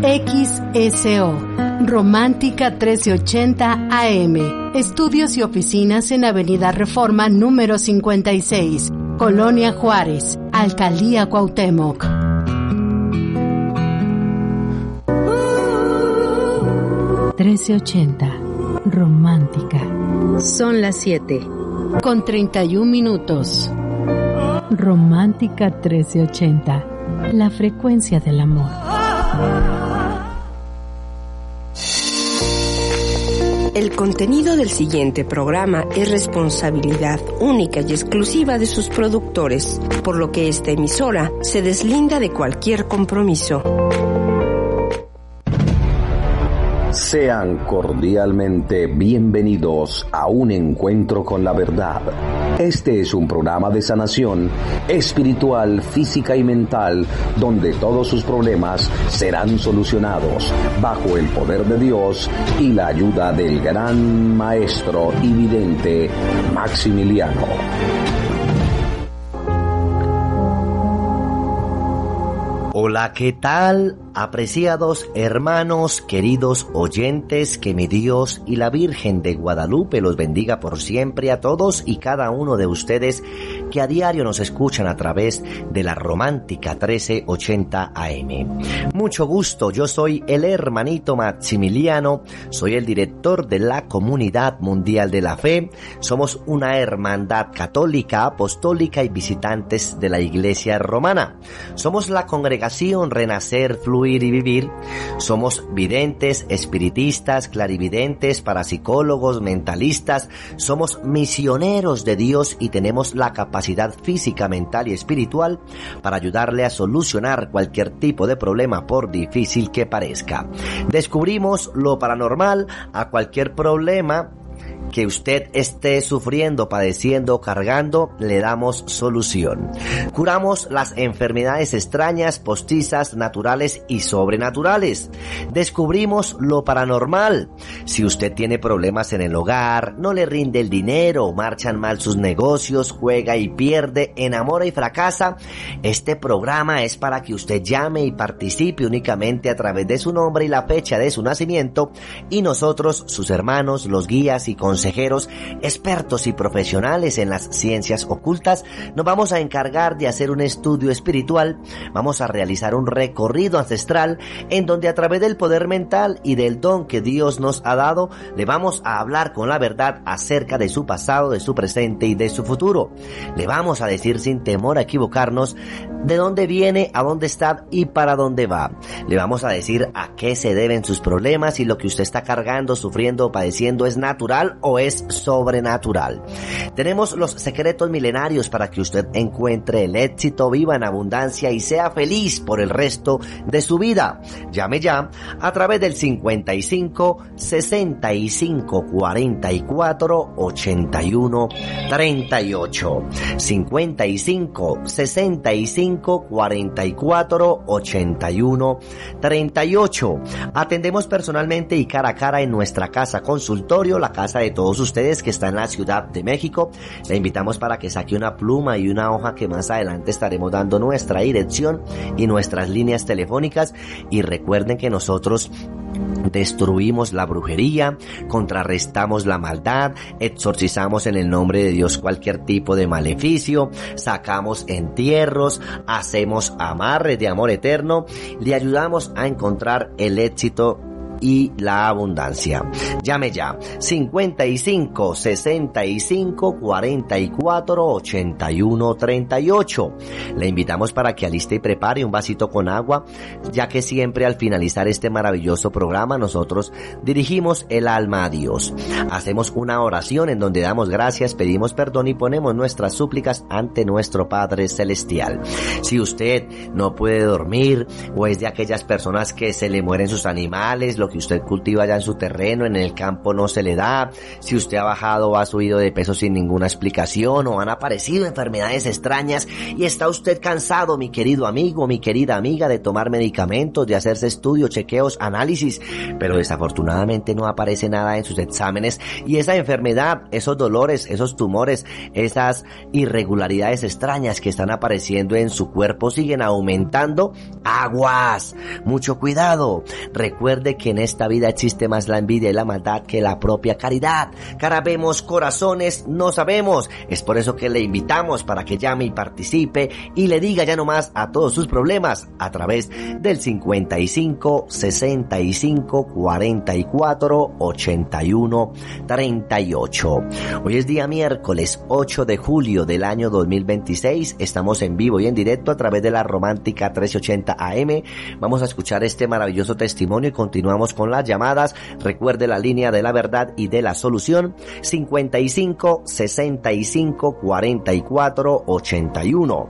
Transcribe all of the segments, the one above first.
XSO, Romántica 1380 AM. Estudios y oficinas en Avenida Reforma número 56, Colonia Juárez, Alcaldía Cuauhtémoc. ...1380, Romántica. Son las 7:31. Romántica 1380, la frecuencia del amor. El contenido del siguiente programa es responsabilidad única y exclusiva de sus productores, por lo que esta emisora se deslinda de cualquier compromiso. Sean cordialmente bienvenidos a un encuentro con la verdad. Este es un programa de sanación espiritual, física y mental, donde todos sus problemas serán solucionados bajo el poder de Dios y la ayuda del gran maestro y vidente Maximiliano. Hola, ¿qué tal? Apreciados hermanos, queridos oyentes, que mi Dios y la Virgen de Guadalupe los bendiga por siempre a todos y cada uno de ustedes que a diario nos escuchan a través de la Romántica 1380 AM. Mucho gusto, yo soy el hermanito Maximiliano, soy el director de la Comunidad Mundial de la Fe. Somos una hermandad católica, apostólica y visitantes de la Iglesia Romana. Somos la congregación Renacer, Fluir y Vivir. Somos videntes, espiritistas, clarividentes, parapsicólogos, mentalistas. Somos misioneros de Dios y tenemos la capacidad física, mental y espiritual para ayudarle a solucionar cualquier tipo de problema, por difícil que parezca. Descubrimos lo paranormal a cualquier problema que usted esté sufriendo, padeciendo, cargando, le damos solución. Curamos las enfermedades extrañas, postizas, naturales y sobrenaturales. Descubrimos lo paranormal. Si usted tiene problemas en el hogar, no le rinde el dinero, marchan mal sus negocios, juega y pierde, enamora y fracasa, este programa es para que usted llame y participe únicamente a través de su nombre y la fecha de su nacimiento, y nosotros, sus hermanos, los guías y consejeros, expertos y profesionales en las ciencias ocultas, nos vamos a encargar de hacer un estudio espiritual. Vamos a realizar un recorrido ancestral en donde a través del poder mental y del don que Dios nos ha dado, le vamos a hablar con la verdad acerca de su pasado, de su presente y de su futuro. Le vamos a decir sin temor a equivocarnos de dónde viene, a dónde está y para dónde va. Le vamos a decir a qué se deben sus problemas, si lo que usted está cargando, sufriendo o padeciendo es natural o es sobrenatural. Tenemos los secretos milenarios para que usted encuentre el éxito, viva en abundancia y sea feliz por el resto de su vida. Llame ya a través del 55 65 44 81 38. 55 65 44 81 38. Atendemos personalmente y cara a cara en nuestra casa consultorio, la casa de todos ustedes que está en la Ciudad de México. Le invitamos para que saque una pluma y una hoja, que más adelante estaremos dando nuestra dirección y nuestras líneas telefónicas. Y recuerden que nosotros destruimos la brujería, contrarrestamos la maldad, exorcizamos en el nombre de Dios cualquier tipo de maleficio, sacamos entierros, hacemos amarres de amor eterno, le ayudamos a encontrar el éxito y la abundancia. Llame ya, 55 65 44 81 38. Le invitamos para que aliste y prepare un vasito con agua, ya que siempre al finalizar este maravilloso programa nosotros dirigimos el alma a Dios. Hacemos una oración en donde damos gracias, pedimos perdón y ponemos nuestras súplicas ante nuestro Padre Celestial. Si usted no puede dormir o es de aquellas personas que se le mueren sus animales, lo que usted cultiva allá en su terreno, en el campo no se le da, si usted ha bajado o ha subido de peso sin ninguna explicación, o han aparecido enfermedades extrañas y está usted cansado, mi querido amigo, mi querida amiga, de tomar medicamentos, de hacerse estudios, chequeos, análisis, pero desafortunadamente no aparece nada en sus exámenes, y esa enfermedad, esos dolores, esos tumores, esas irregularidades extrañas que están apareciendo en su cuerpo siguen aumentando. Aguas, mucho cuidado. Recuerde que en esta vida existe más la envidia y la maldad que la propia caridad. Cara vemos, corazones no sabemos. Es por eso que le invitamos para que llame y participe y le diga ya nomás a todos sus problemas a través del 55 65 44 81 38. Hoy es día miércoles 8 de julio del año 2026. Estamos en vivo y en directo a través de la Romántica 1380 AM. Vamos a escuchar este maravilloso testimonio y continuamos con las llamadas. Recuerde la línea de la verdad y de la solución: 55 65 44 81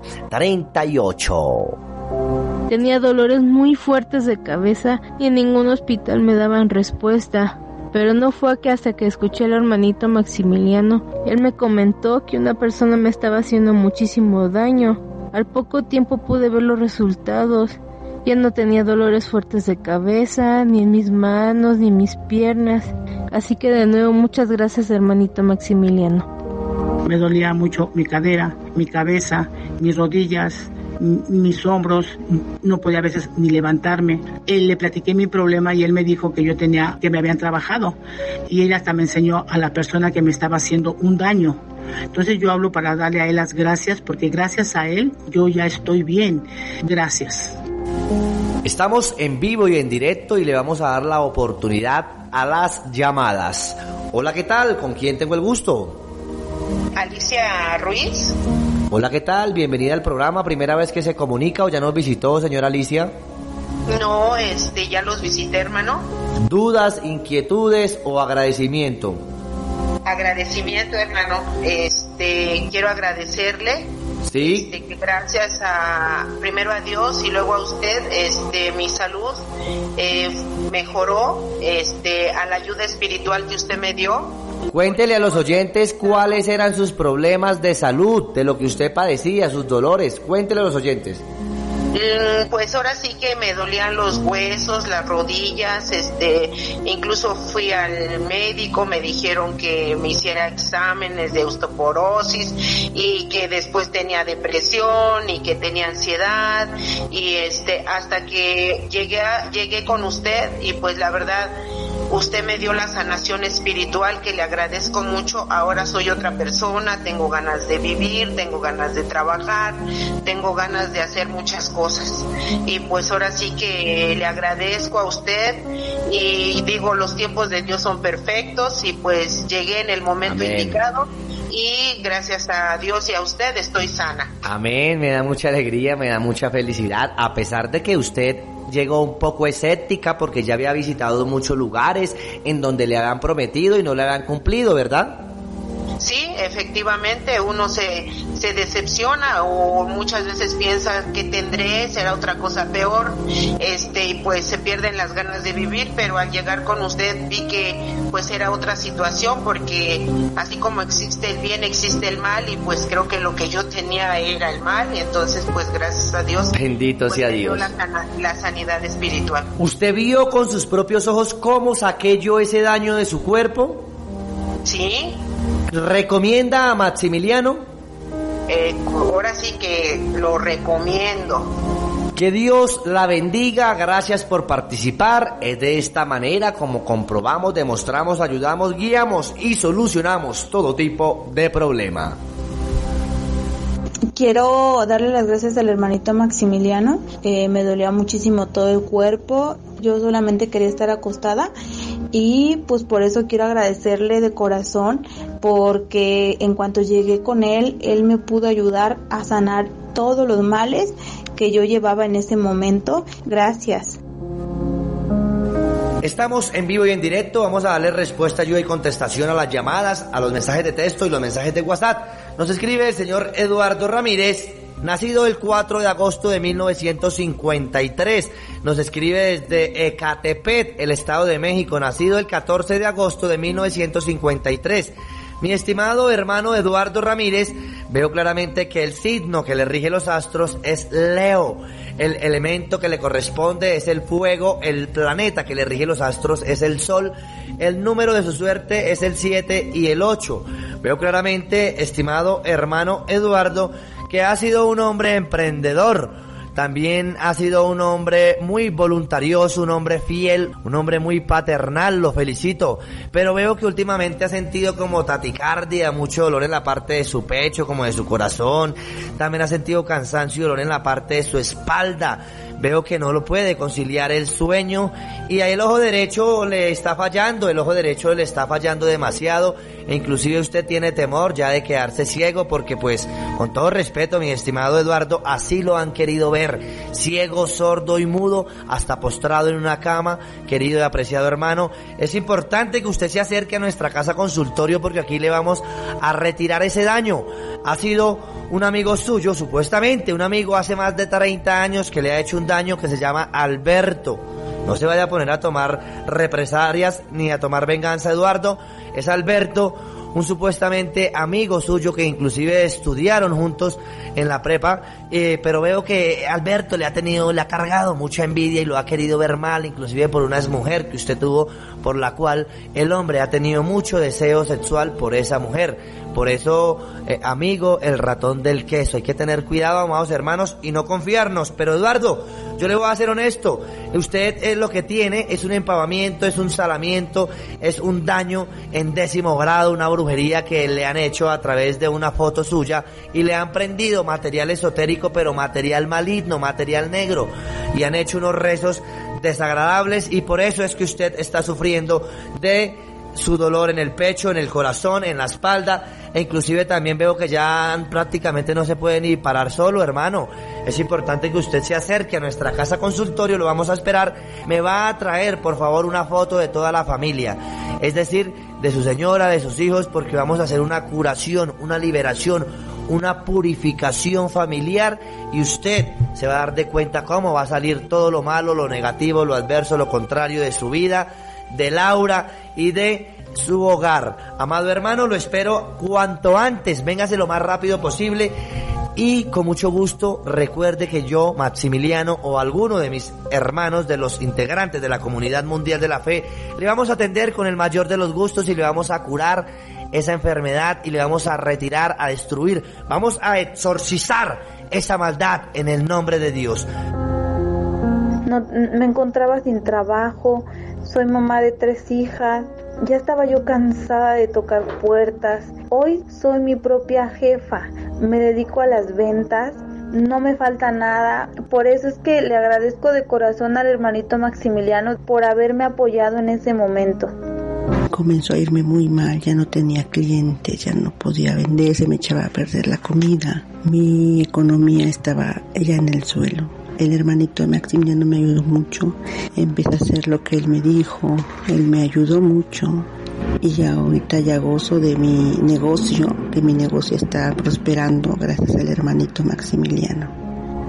38. Tenía dolores muy fuertes de cabeza y en ningún hospital me daban respuesta. Pero no fue que hasta que escuché al hermanito Maximiliano, él me comentó que una persona me estaba haciendo muchísimo daño. Al poco tiempo pude ver los resultados. Ya no tenía dolores fuertes de cabeza, ni en mis manos, ni en mis piernas. Así que de nuevo, muchas gracias, hermanito Maximiliano. Me dolía mucho mi cadera, mi cabeza, mis rodillas, mis hombros, no podía a veces ni levantarme. Él le platiqué mi problema y él me dijo que me habían trabajado, y él hasta me enseñó a la persona que me estaba haciendo un daño. Entonces yo hablo para darle a él las gracias, porque gracias a él yo ya estoy bien. Gracias. Estamos en vivo y en directo y le vamos a dar la oportunidad a las llamadas. Hola, ¿qué tal? ¿Con quién tengo el gusto? Alicia Ruiz. Hola, ¿qué tal? Bienvenida al programa. ¿Primera vez que se comunica o ya nos visitó, señora Alicia? No, ya los visité, hermano. ¿Dudas, inquietudes o agradecimiento? Agradecimiento, hermano. Quiero agradecerle. Sí. Que gracias primero a Dios y luego a usted, mi salud mejoró, a la ayuda espiritual que usted me dio. Cuéntele a los oyentes cuáles eran sus problemas de salud, de lo que usted padecía, sus dolores. Cuéntele a los oyentes. Pues ahora sí que me dolían los huesos, las rodillas, incluso fui al médico, me dijeron que me hiciera exámenes de osteoporosis y que después tenía depresión y que tenía ansiedad, y hasta que llegué con usted, y pues la verdad usted me dio la sanación espiritual, que le agradezco mucho. Ahora soy otra persona, tengo ganas de vivir, tengo ganas de trabajar, tengo ganas de hacer muchas cosas. Y pues ahora sí que le agradezco a usted, y digo, los tiempos de Dios son perfectos, y pues llegué en el momento indicado, y gracias a Dios y a usted estoy sana. Amén, me da mucha alegría, me da mucha felicidad, a pesar de que usted llegó un poco escéptica porque ya había visitado muchos lugares en donde le habían prometido y no le habían cumplido, ¿verdad? Sí, efectivamente, uno se decepciona, o muchas veces piensa que será otra cosa peor, y pues se pierden las ganas de vivir, pero al llegar con usted vi que pues era otra situación, porque así como existe el bien, existe el mal, y pues creo que lo que yo tenía era el mal, y entonces pues gracias a Dios, bendito sea Dios, la sanidad espiritual. ¿Usted vio con sus propios ojos cómo saqué yo ese daño de su cuerpo? Sí. ¿Recomienda a Maximiliano? Ahora sí que lo recomiendo. Que Dios la bendiga, gracias por participar. Es de esta manera como comprobamos, demostramos, ayudamos, guiamos y solucionamos todo tipo de problema. Quiero darle las gracias al hermanito Maximiliano. Me dolía muchísimo todo el cuerpo. Yo solamente quería estar acostada, y pues por eso quiero agradecerle de corazón, porque en cuanto llegué con él me pudo ayudar a sanar todos los males que yo llevaba en ese momento. Gracias. Estamos en vivo y en directo, vamos a darle respuesta, ayuda y contestación a las llamadas, a los mensajes de texto y los mensajes de WhatsApp. Nos escribe el señor Eduardo Ramírez nacido el 4 de agosto de 1953. Nos escribe desde Ecatepec, el Estado de México, nacido el 14 de agosto de 1953. Mi estimado hermano Eduardo Ramírez, veo claramente que el signo que le rige los astros es Leo. El elemento que le corresponde es el fuego, el planeta que le rige los astros es el sol, el número de su suerte es el 7 y el 8. Veo claramente, estimado hermano Eduardo, que ha sido un hombre emprendedor. También ha sido un hombre muy voluntarioso, un hombre fiel, un hombre muy paternal, lo felicito. Pero veo que últimamente ha sentido como taticardia, mucho dolor en la parte de su pecho, como de su corazón. También ha sentido cansancio y dolor en la parte de su espalda. Veo que no lo puede conciliar el sueño y ahí el ojo derecho le está fallando, demasiado e inclusive usted tiene temor ya de quedarse ciego porque pues, con todo respeto, mi estimado Eduardo, así lo han querido ver, ciego, sordo y mudo, hasta postrado en una cama. Querido y apreciado hermano, es importante que usted se acerque a nuestra casa consultorio porque aquí le vamos a retirar ese daño. Ha sido un amigo suyo, supuestamente un amigo hace más de 30 años que le ha hecho un daño que se llama Alberto. No se vaya a poner a tomar represalias ni a tomar venganza, Eduardo. Es Alberto, un supuestamente amigo suyo que inclusive estudiaron juntos en la prepa, pero veo que Alberto le ha cargado mucha envidia y lo ha querido ver mal, inclusive por una exmujer que usted tuvo, por la cual el hombre ha tenido mucho deseo sexual por esa mujer. Por eso, amigo, el ratón del queso, hay que tener cuidado, amados hermanos, y no confiarnos. Pero Eduardo, yo le voy a ser honesto, usted es lo que tiene, es un empavamiento, es un salamiento, es un daño en 10º grado, una brujería que le han hecho a través de una foto suya y le han prendido material esotérico, pero material maligno, material negro, y han hecho unos rezos desagradables y por eso es que usted está sufriendo de su dolor en el pecho, en el corazón, en la espalda, e inclusive también veo que ya prácticamente no se puede ni parar solo, hermano. Es importante que usted se acerque a nuestra casa consultorio, lo vamos a esperar. Me va a traer, por favor, una foto de toda la familia, es decir, de su señora, de sus hijos, porque vamos a hacer una curación, una liberación, una purificación familiar y usted se va a dar de cuenta cómo va a salir todo lo malo, lo negativo, lo adverso, lo contrario de su vida, de Laura y de su hogar. Amado hermano, lo espero cuanto antes, véngase lo más rápido posible y con mucho gusto recuerde que yo, Maximiliano, o alguno de mis hermanos, de los integrantes de la Comunidad Mundial de la Fe, le vamos a atender con el mayor de los gustos y le vamos a curar esa enfermedad y le vamos a retirar, a destruir, vamos a exorcizar esa maldad en el nombre de Dios. No, me encontraba sin trabajo, soy mamá de 3 hijas, ya estaba yo cansada de tocar puertas. Hoy soy mi propia jefa, me dedico a las ventas, no me falta nada. Por eso es que le agradezco de corazón al hermanito Maximiliano por haberme apoyado en ese momento. Comenzó a irme muy mal, ya no tenía clientes, ya no podía vender, se me echaba a perder la comida. Mi economía estaba ya en el suelo. El hermanito Maximiliano me ayudó mucho, empecé a hacer lo que él me dijo, él me ayudó mucho y ya ahorita ya gozo de mi negocio, que mi negocio está prosperando gracias al hermanito Maximiliano.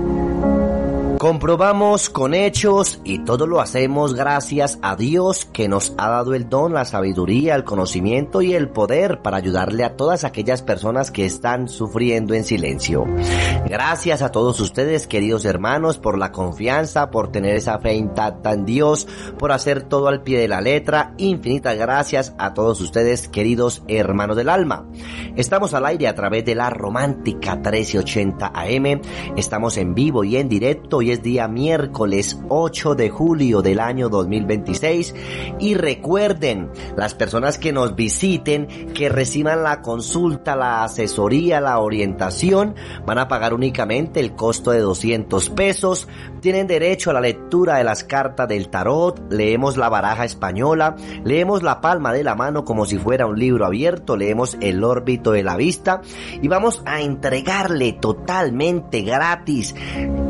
Comprobamos con hechos y todo lo hacemos gracias a Dios que nos ha dado el don, la sabiduría, el conocimiento y el poder para ayudarle a todas aquellas personas que están sufriendo en silencio. Gracias a todos ustedes, queridos hermanos, por la confianza, por tener esa fe intacta en Dios, por hacer todo al pie de la letra. Infinitas gracias a todos ustedes, queridos hermanos del alma. Estamos al aire a través de la Romántica 1380 AM. Estamos en vivo y en directo. Hoy es día miércoles 8 de julio del año 2026 y recuerden, las personas que nos visiten, que reciban la consulta, la asesoría, la orientación, van a pagar únicamente el costo de 200 pesos. Tienen derecho a la lectura de las cartas del tarot, leemos la baraja española, leemos la palma de la mano como si fuera un libro abierto, leemos el órbito de la vista y vamos a entregarle totalmente gratis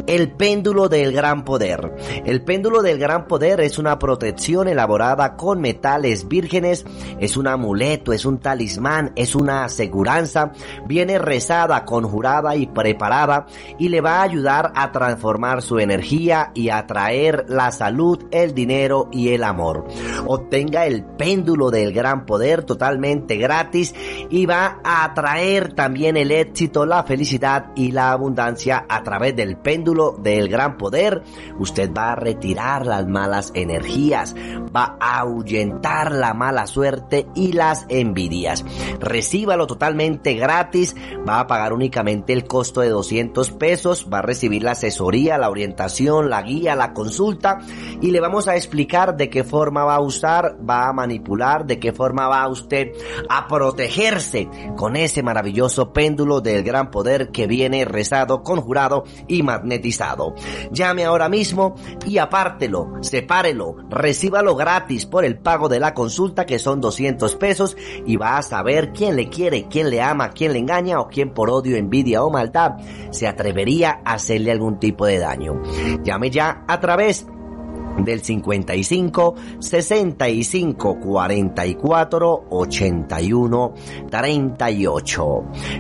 El péndulo del gran poder. El péndulo del gran poder es una protección elaborada con metales vírgenes, es un amuleto, es un talismán, es una aseguranza, viene rezada, conjurada y preparada y le va a ayudar a transformar su energía y a traer la salud, el dinero y el amor. Obtenga el péndulo del gran poder totalmente gratis y va a atraer también el éxito, la felicidad y la abundancia a través del péndulo del gran poder. Usted va a retirar las malas energías, va a ahuyentar la mala suerte y las envidias. Recíbalo totalmente gratis, va a pagar únicamente el costo de 200 pesos, va a recibir la asesoría, la orientación, la guía, la consulta y le vamos a explicar de qué forma va a usar, va a manipular, de qué forma va usted a protegerse con ese maravilloso péndulo del gran poder que viene rezado, conjurado y magnetizado. Llame ahora mismo y apártelo, sepárelo, recíbalo gratis por el pago de la consulta que son 200 pesos y va a saber quién le quiere, quién le ama, quién le engaña o quién por odio, envidia o maldad se atrevería a hacerle algún tipo de daño. Llame ya a través del 55 65 44 81 38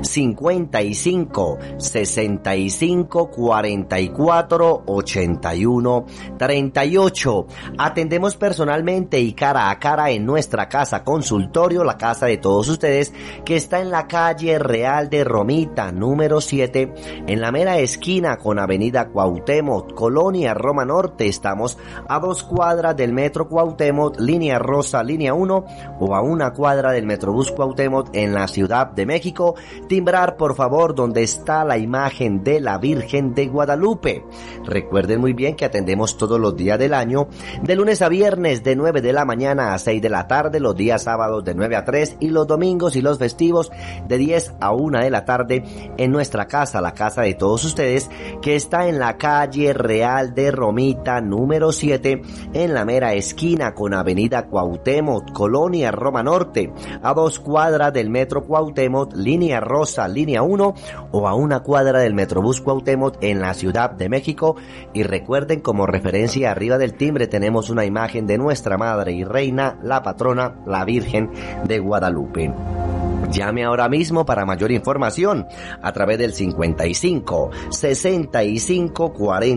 55 65 44 81 38. Atendemos personalmente y cara a cara en nuestra casa consultorio, la casa de todos ustedes, que está en la calle Real de Romita número 7, en la mera esquina con avenida Cuauhtémoc, Colonia Roma Norte. Estamos a 2 cuadras del Metro Cuauhtémoc, línea rosa, línea 1, o a 1 cuadra del Metrobús Cuauhtémoc en la Ciudad de México. Timbrar, por favor, donde está la imagen de la Virgen de Guadalupe. Recuerden muy bien que atendemos todos los días del año, de lunes a viernes de 9 de la mañana a 6 de la tarde, los días sábados de 9 a 3 y los domingos y los festivos de 10 a 1 de la tarde en nuestra casa, la casa de todos ustedes, que está en la calle Real de Romita número 7, en la mera esquina con avenida Cuauhtémoc, Colonia Roma Norte, a 2 cuadras del Metro Cuauhtémoc, línea rosa, línea 1, o a 1 cuadra del Metrobús Cuauhtémoc en la Ciudad de México. Y recuerden, como referencia arriba del timbre tenemos una imagen de nuestra Madre y Reina, la patrona, la Virgen de Guadalupe. Llame ahora mismo para mayor información a través del 55 65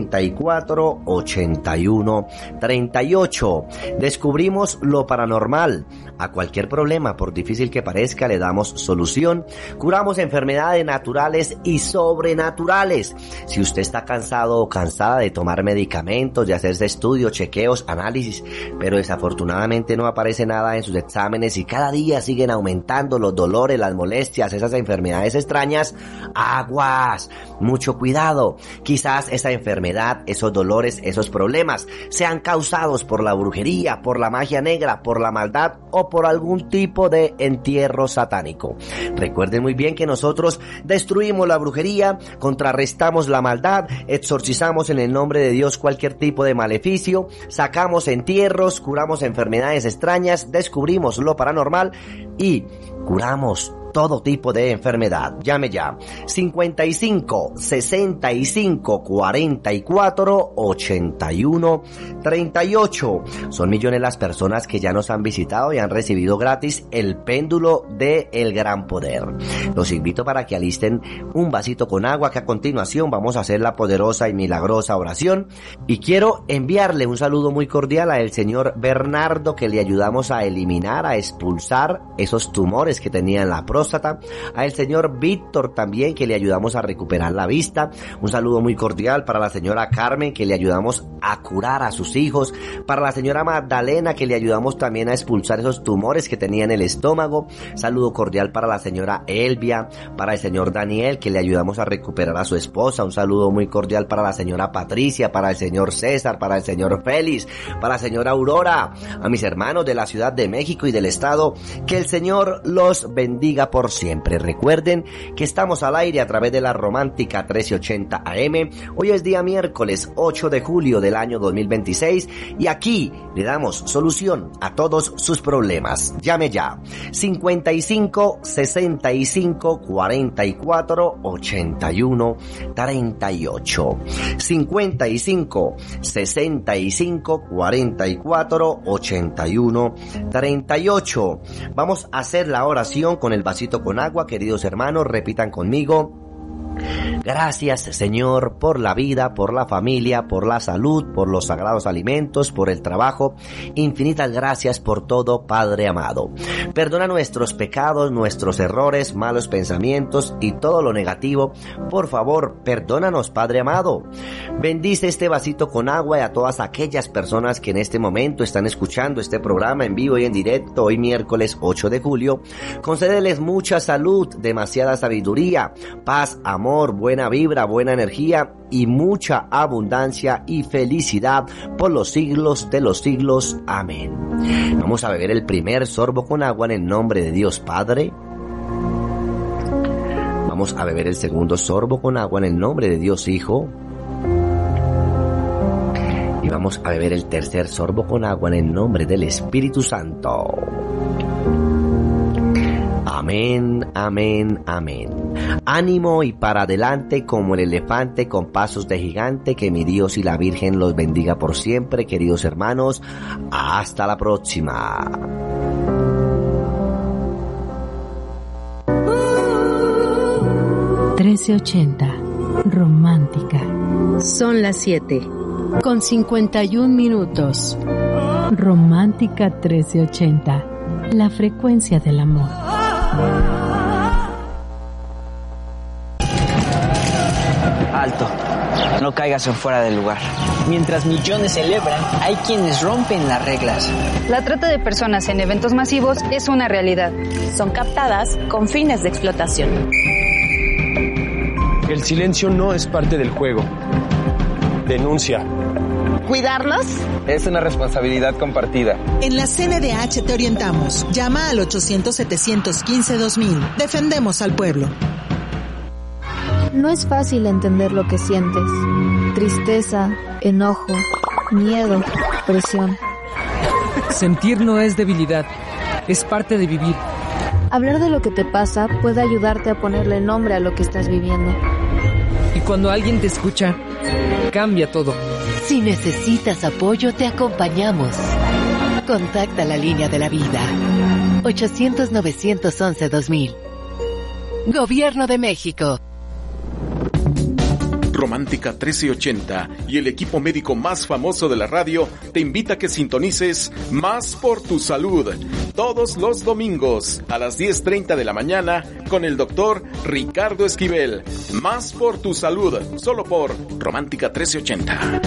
44 81 38. Descubrimos lo paranormal. A cualquier problema, por difícil que parezca, le damos solución. Curamos enfermedades naturales y sobrenaturales. Si usted está cansado o cansada de tomar medicamentos, de hacerse estudios, chequeos, análisis, pero desafortunadamente no aparece nada en sus exámenes y cada día siguen aumentando los dolores, las molestias, esas enfermedades extrañas, aguas, mucho cuidado. Quizás esa enfermedad, esos dolores, esos problemas sean causados por la brujería, por la magia negra, por la maldad o por algún tipo de entierro satánico. Recuerden muy bien que nosotros destruimos la brujería, contrarrestamos la maldad, exorcizamos en el nombre de Dios cualquier tipo de maleficio, sacamos entierros, curamos enfermedades extrañas, descubrimos lo paranormal y curamos todo tipo de enfermedad. Llame ya. 55 65 44 81 38. Son millones las personas que ya nos han visitado y han recibido gratis el péndulo de el gran poder. Los invito para que alisten un vasito con agua, que a continuación vamos a hacer la poderosa y milagrosa oración. Y quiero enviarle un saludo muy cordial al señor Bernardo, que le ayudamos a eliminar, a expulsar esos tumores que tenía en la próstata. Al señor Víctor también, que le ayudamos a recuperar la vista. Un saludo muy cordial para la señora Carmen, que le ayudamos a curar a sus hijos. Para la señora Magdalena, que le ayudamos también a expulsar esos tumores que tenía en el estómago. Saludo cordial para la señora Elvia. Para el señor Daniel, que le ayudamos a recuperar a su esposa. Un saludo muy cordial para la señora Patricia, para el señor César, para el señor Félix, para la señora Aurora. A mis hermanos de la Ciudad de México y del Estado, que el Señor los bendiga bendiga por siempre. Recuerden que estamos al aire a través de la Romántica 1380 AM. Hoy es día miércoles 8 de julio del año 2026 y aquí le damos solución a todos sus problemas. Llame ya. 55 65 44 81 38. 55 65 44 81 38. Vamos a hacer la oración con el vasito con agua, queridos hermanos, repitan conmigo. Gracias, Señor, por la vida, por la familia, por la salud, por los sagrados alimentos, por el trabajo. Infinitas gracias por todo, Padre amado. Perdona nuestros pecados, nuestros errores, malos pensamientos y todo lo negativo. Por favor, perdónanos, Padre amado. Bendice este vasito con agua y a todas aquellas personas que en este momento están escuchando este programa en vivo y en directo, hoy miércoles 8 de julio. Concédeles mucha salud, demasiada sabiduría, paz, amor, buena vibra, buena energía y mucha abundancia y felicidad por los siglos de los siglos. Amén. Vamos a beber el primer sorbo con agua en el nombre de Dios Padre. Vamos a beber el segundo sorbo con agua en el nombre de Dios Hijo. Y vamos a beber el tercer sorbo con agua en el nombre del Espíritu Santo. Amén, amén, amén. Ánimo y para adelante como el elefante con pasos de gigante. Que mi Dios y la Virgen los bendiga por siempre, queridos hermanos. Hasta la próxima. Romántica. Son las 7 con 51 minutos. Romántica 1380. La frecuencia del amor. Alto, no caigas en fuera del lugar. Mientras millones celebran, hay quienes rompen las reglas. La trata de personas en eventos masivos es una realidad. Son captadas con fines de explotación. El silencio no es parte del juego. Denuncia. ¿Cuidarnos? Es una responsabilidad compartida. En la CNDH te orientamos. Llama al 800-715-2000. Defendemos al pueblo. No es fácil entender lo que sientes. Tristeza, enojo, miedo, presión. Sentir no es debilidad, es parte de vivir. Hablar de lo que te pasa puede ayudarte a ponerle nombre a lo que estás viviendo. Y cuando alguien te escucha, cambia todo. Si necesitas apoyo, te acompañamos. Contacta la línea de la vida. 800-911-2000. Gobierno de México. Romántica 1380 y el equipo médico más famoso de la radio te invita a que sintonices Más por tu Salud todos los domingos a las 10:30 de la mañana con el doctor Ricardo Esquivel. Más por tu Salud, solo por Romántica 1380.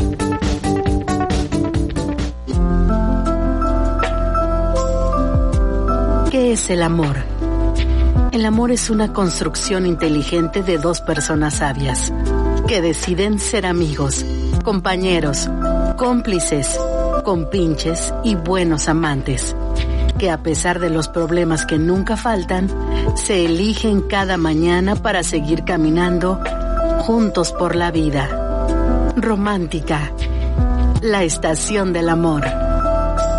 ¿Qué es el amor? El amor es una construcción inteligente de dos personas sabias que deciden ser amigos, compañeros, cómplices, compinches y buenos amantes, que a pesar de los problemas que nunca faltan, se eligen cada mañana para seguir caminando juntos por la vida. Romántica, la estación del amor.